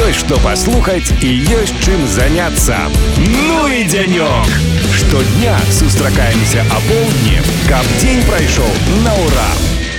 Ёсць што паслухаць і ёсць чым заняцца. Ну і дзянёк! Штодня сустракаемся апоўдні, каб дзень прайшоў на ўра.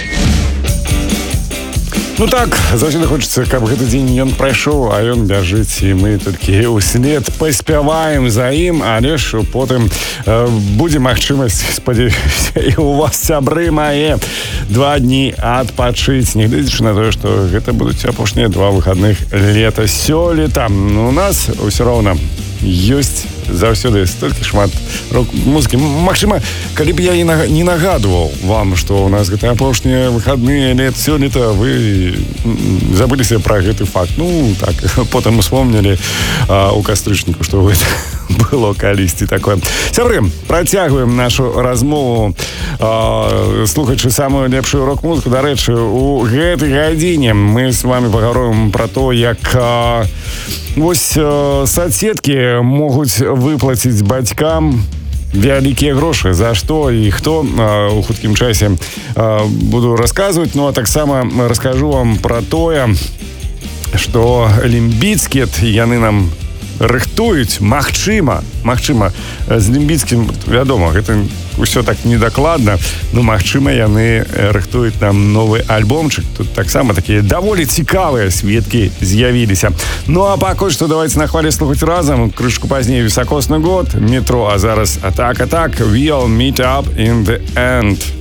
Ну так, заўсёды хочацца, каб гэты дзень ён прайшоў, а ён бяжыць, і мы толькі ўслед паспяваем за ім, але ж потым будзе магчымасць, спадзяюся, і у вас, сябры мае, 2 дні адпачыць, нягледзячы на тое, што гэта будуць апошнія 2 выхадных лета сёлета. У нас ўсё роўна ёсць заўсёды столькі шмат рок-музыкі. Магчыма, калі б я не нагадваў вам, што ў нас гэта апошнія выхадныя лет сёлета, вы забыліся пра гэты факт. Ну, так, потым успомнілі у кастрычніку, што гэта было калісьці такое. Сябры, працягваем нашу размову, слухаючы самую лепшую рок-музыку. Дарэчы, у гэтай гадзіне мы з вами пагаворым пра то, як вось соцсеткі могуць выплаціць бацькам вялікія грошы. За што і хто, у хуткім часе буду расказваць. Ну, а таксама раскажу вам пра тое, што Лімп Бізкіт яны нам рыхтуюць, магчыма, з Лімп Бізкітам, вядома, гэта ўсё так недакладна, но магчыма, яны рыхтуюць нам новы альбомчык. Тут таксама такія даволі цікавыя сведкі з'явіліся. Ну а пакуль што давайте на хвале слухаць разам. Крышку пазней високосны год, метро, а зараз атак, we'll meet up in the end.